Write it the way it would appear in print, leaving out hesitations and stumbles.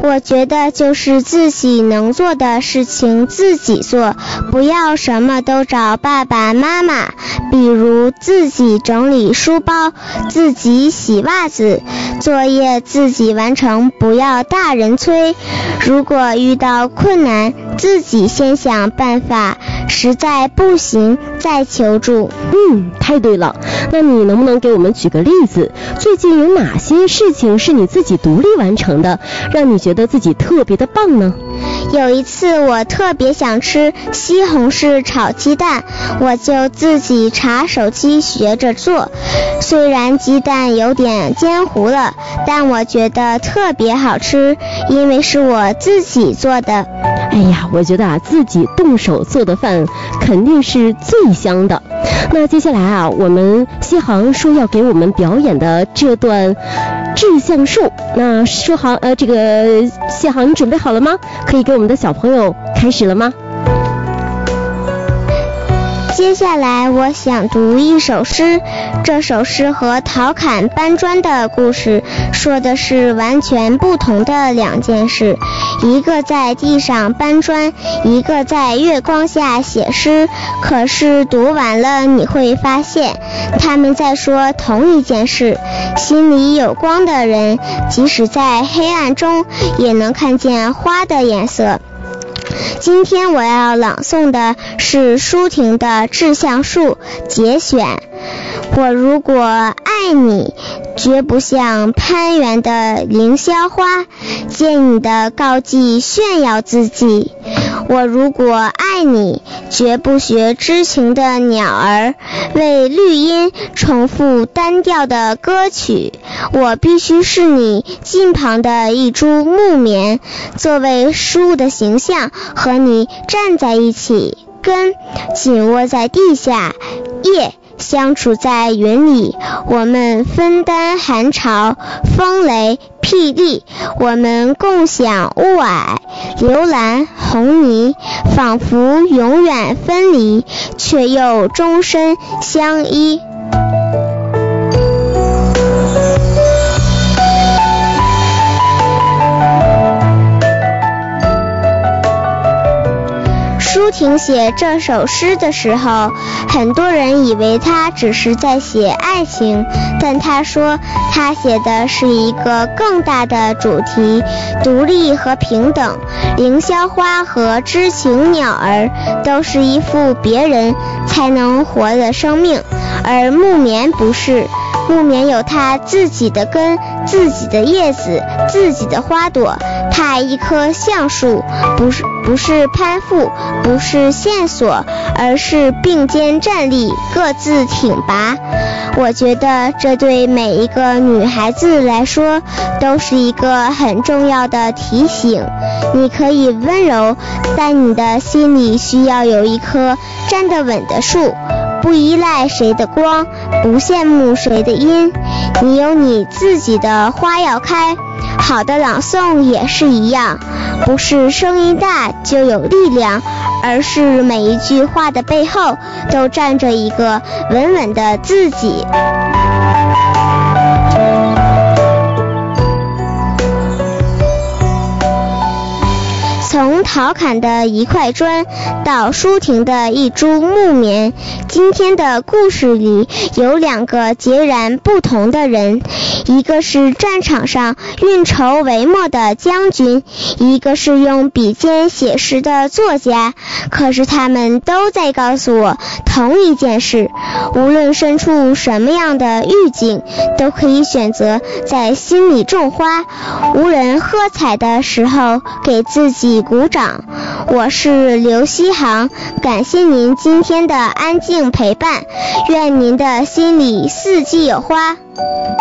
我觉得就是自己能做的事情自己做，不要什么都找爸爸妈妈，比如自己整理书包，自己洗袜子，作业自己完成，不要大人催。如果遇到困难，自己先想办法，实在不行再求助。 太对了。那你能不能给我们举个例子？最近有哪些事情是你自己独立完成的，让你觉得自己特别的棒呢？ 有一次我特别想吃西红柿炒鸡蛋，我就自己查手机学着做。虽然鸡蛋有点煎糊了，但我觉得特别好吃，因为是我自己做的。 哎呀，我觉得自己动手做的饭肯定是最香的。那接下来我们西航说要给我们表演的这段志向树，那西航你准备好了吗？可以给我们的小朋友开始了吗？ 接下来我想读一首诗，这首诗和陶侃搬砖的故事说的是完全不同的两件事，一个在地上搬砖，一个在月光下写诗，可是读完了你会发现他们在说同一件事。心里有光的人，即使在黑暗中也能看见花的颜色。今天我要朗诵的是舒婷的《志向树》节选。我如果爱你，绝不像攀援的凌霄花，借你的高技炫耀自己。我如果爱你，绝不学知情的鸟儿，为绿荫重复单调的歌曲。我必须是你近旁的一株木棉，作为树的形象和你站在一起，根紧握在地下，叶相处在云里，我们分担寒潮、风雷、霹雳，我们共享雾霭、流岚、红泥，仿佛永远分离，却又终身相依。舒婷写这首诗的时候，很多人以为她只是在写爱情，但她说她写的是一个更大的主题，独立和平等。凌霄花和知情鸟儿都是依附别人才能活的生命，而木棉不是，木棉有它自己的根、自己的叶子、自己的花朵，它一棵橡树，不是攀附，不是线索，而是并肩站立，各自挺拔。我觉得这对每一个女孩子来说都是一个很重要的提醒。你可以温柔，但你的心里需要有一棵站得稳的树，不依赖谁的光，不羡慕谁的阴。你有你自己的花要开。好的朗诵也是一样，不是声音大就有力量，而是每一句话的背后都站着一个稳稳的自己。从陶侃的一块砖到舒婷的一株木棉，今天的故事里有两个截然不同的人，一个是战场上运筹帷幄的将军，一个是用笔尖写诗的作家，可是他们都在告诉我同一件事，无论身处什么样的语境，都可以选择在心里种花，无人喝彩的时候给自己鼓掌。我是刘希航，感谢您今天的安静陪伴，愿您的心里四季有花。